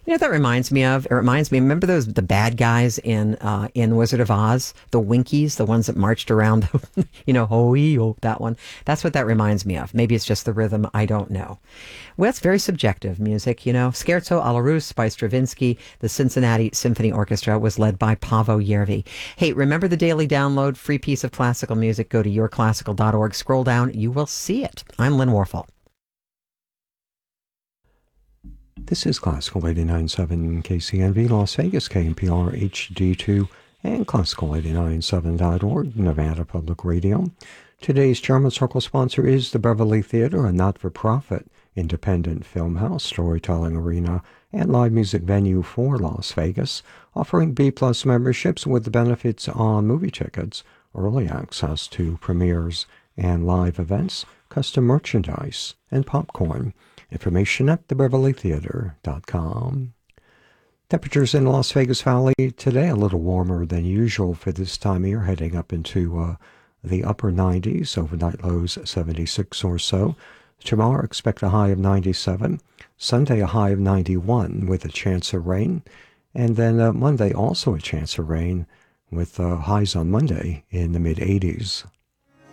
You know what that reminds me of? It reminds me. Remember the bad guys in Wizard of Oz, the Winkies, the ones that marched around, ho that one. That's what that reminds me of. Maybe it's just the rhythm. I don't know. Well, it's very subjective music. Scherzo alla Russe by Stravinsky. The Cincinnati Symphony Orchestra was led by Paavo Järvi. Hey, remember the daily download, free piece of classical music. Go to yourclassical.org. Scroll down. You will see it. I'm Lynn Warfel. This is Classical 89.7 KCNV Las Vegas, KNPR HD2, and Classical897.org, Nevada Public Radio. Today's German Circle sponsor is the Beverly Theater, a not-for-profit independent film house, storytelling arena, and live music venue for Las Vegas, offering B-plus memberships with the benefits on movie tickets, early access to premieres and live events, custom merchandise, and popcorn. Information at thebeverlytheater.com. Temperatures in Las Vegas Valley today a little warmer than usual for this time of year, heading up into the upper 90s, overnight lows 76 or so. Tomorrow expect a high of 97, Sunday a high of 91 with a chance of rain, and then Monday also a chance of rain with highs on Monday in the mid-80s.